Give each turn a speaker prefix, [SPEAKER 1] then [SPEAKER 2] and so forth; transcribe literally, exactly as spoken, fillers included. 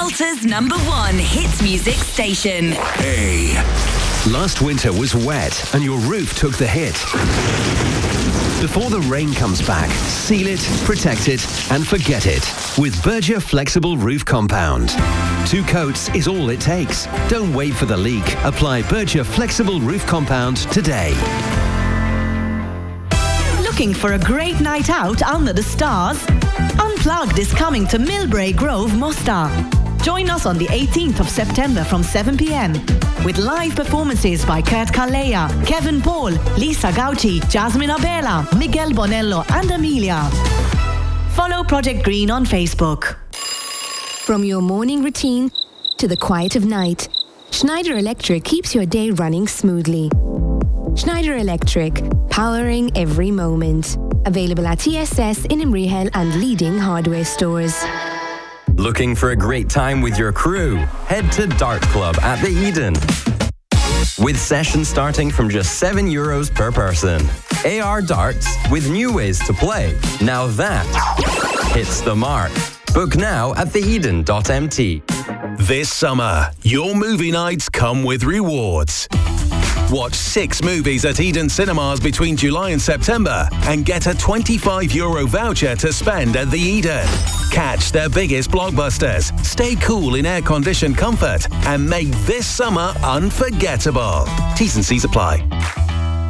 [SPEAKER 1] Malta's number one hits music station.
[SPEAKER 2] A. Last winter was wet and your roof took the hit. Before the rain comes back, seal it, protect it, and forget it with Berger Flexible Roof Compound. Two coats is all it takes. Don't wait for the leak. Apply Berger Flexible Roof Compound today.
[SPEAKER 3] Looking for a great night out under the stars? Unplugged is coming to Millbrae Grove, Mostar. Join us on the eighteenth of September from seven p.m. with live performances by Kurt Kalea, Kevin Paul, Lisa Gauci, Jasmine Abela, Miguel Bonello and Amelia. Follow Project Green on Facebook.
[SPEAKER 4] From your morning routine to the quiet of night, Schneider Electric keeps your day running smoothly. Schneider Electric, powering every moment. Available at T S S in Imrihel and leading hardware stores.
[SPEAKER 5] Looking for a great time with your crew? Head to Dart Club at the Eden. With sessions starting from just seven euros per person. A R Darts with new ways to play. Now that hits the mark. Book now at the eden dot m t.
[SPEAKER 2] This summer, your movie nights come with rewards. Watch six movies at Eden Cinemas between July and September and get a twenty-five euro voucher to spend at the Eden. Catch their biggest blockbusters, stay cool in air-conditioned comfort, and make this summer unforgettable. T's and C's apply.